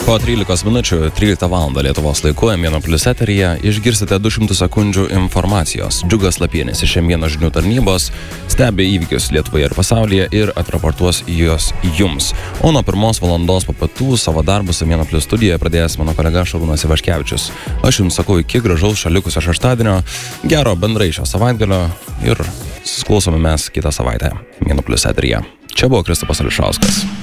Po 13 minučių, 13 val. Lietuvos laiku, M1+ eteryje išgirsite 200 sekundžių informacijos. Džiugas Lapienis iš M1 žinių tarnybos stebi įvykius Lietuvoje ir pasaulyje ir atraportuos juos jums. O nuo 1 valandos po pietų savo darbus M1+ studijoje pradės mano kolega Šarūnas Ivaškevičius. Aš jums sakau iki gražaus šalikusio šeštadienio, gero bendrai šio savaitgalio ir susiklausome mes kitą savaitę M1+ eteryje. Čia buvo Kristupas Ališauskas.